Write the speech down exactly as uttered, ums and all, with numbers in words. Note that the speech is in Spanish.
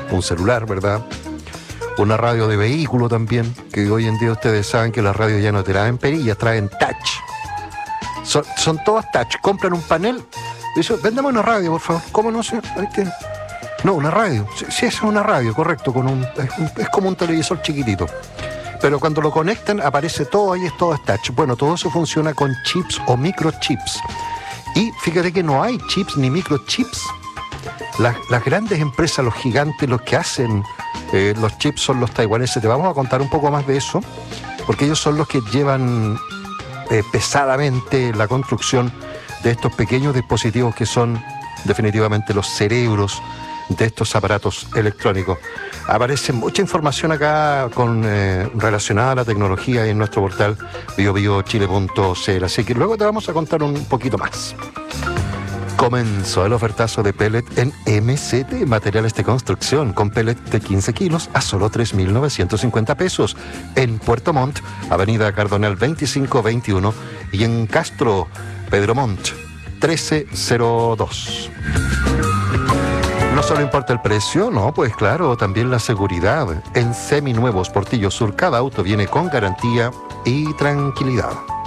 un celular, ¿verdad? Una radio de vehículo también, que hoy en día ustedes saben que las radios ya no traen perillas, traen touch. Son, son todas touch. Compran un panel y dicen, vendame una radio, por favor. ¿Cómo no sé? No, una radio. Sí, sí, es una radio, correcto. Con un, es, un, es como un televisor chiquitito. Pero cuando lo conectan aparece todo ahí, es todo touch. Bueno, todo eso funciona con chips o microchips. Y fíjate que no hay chips ni microchips. Las, las grandes empresas, los gigantes, los que hacen eh, los chips son los taiwaneses. Te vamos a contar un poco más de eso, porque ellos son los que llevan eh, pesadamente la construcción de estos pequeños dispositivos que son definitivamente los cerebros de estos aparatos electrónicos. Aparece mucha información acá con, eh, relacionada a la tecnología en nuestro portal bio bio chile punto c l, así que luego te vamos a contar un poquito más. Comenzó el ofertazo de pellet en M C T, materiales de construcción, con pellet de quince kilos a solo tres mil novecientos cincuenta pesos. En Puerto Montt, avenida Cardonal veinticinco veintiuno, y en Castro, Pedro Montt, trece cero dos. No solo importa el precio, no, pues claro, también la seguridad. En Seminuevos Portillo Sur, cada auto viene con garantía y tranquilidad.